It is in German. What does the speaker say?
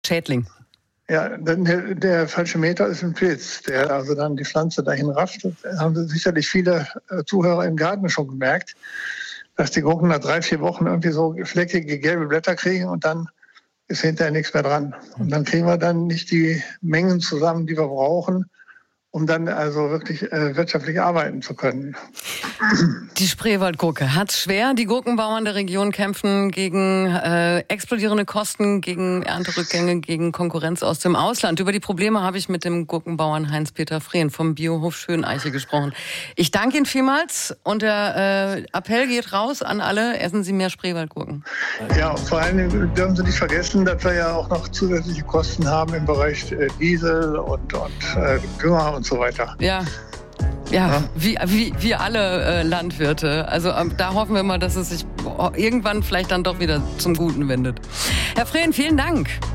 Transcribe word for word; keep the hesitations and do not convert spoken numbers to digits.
Schädling. Ja, der, der falsche Meter ist ein Pilz, der also dann die Pflanze dahin rafft. Das haben sicherlich viele Zuhörer im Garten schon gemerkt, dass die Gurken nach drei, vier Wochen irgendwie so fleckige gelbe Blätter kriegen und dann ist hinterher nichts mehr dran. Und dann kriegen wir dann nicht die Mengen zusammen, die wir brauchen, um dann also wirklich äh, wirtschaftlich arbeiten zu können. Die Spreewaldgurke hat's schwer. Die Gurkenbauern der Region kämpfen gegen äh, explodierende Kosten, gegen Ernterückgänge, gegen Konkurrenz aus dem Ausland. Über die Probleme habe ich mit dem Gurkenbauern Heinz-Peter Frehn vom Biohof Schöneiche gesprochen. Ich danke Ihnen vielmals und der äh, Appell geht raus an alle, essen Sie mehr Spreewaldgurken. Ja, und vor allem dürfen Sie nicht vergessen, dass wir ja auch noch zusätzliche Kosten haben im Bereich äh, Diesel und, und äh, Dünger und so weiter. Ja. Ja, ja, wie, wie, wie alle äh, Landwirte. Also ähm, da hoffen wir mal, dass es sich irgendwann vielleicht dann doch wieder zum Guten wendet. Herr Frehn, vielen Dank.